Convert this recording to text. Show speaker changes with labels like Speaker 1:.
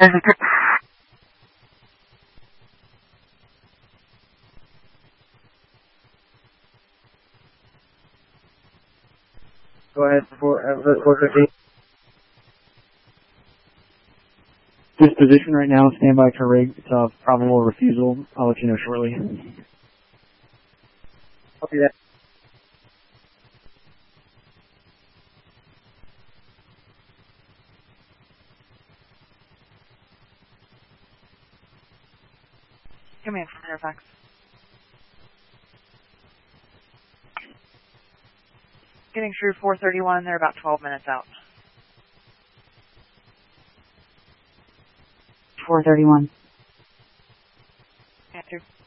Speaker 1: Go ahead, 450.
Speaker 2: Disposition right now, stand by for rig. It's a probable refusal. I'll let you know shortly.
Speaker 1: Copy that.
Speaker 3: Command from Fairfax. Getting through 431, they're about 12 minutes out.
Speaker 4: 431.
Speaker 3: Answer.